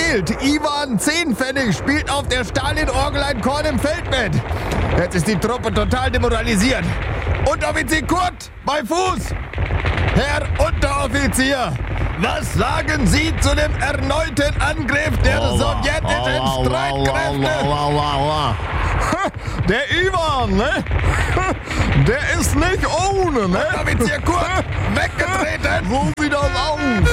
fehlt. Iwan 10 Pfennig spielt auf der Stalin-Orgel ein Korn im Feldbett. Jetzt ist die Truppe total demoralisiert. Unteroffizier Kurt, bei Fuß! Herr Unteroffizier, was sagen Sie zu dem erneuten Angriff der sowjetischen Streitkräfte? Der Iwan, ne? Der ist nicht ohne, ne? Unteroffizier Kurt, weggetreten! So sieht das aus!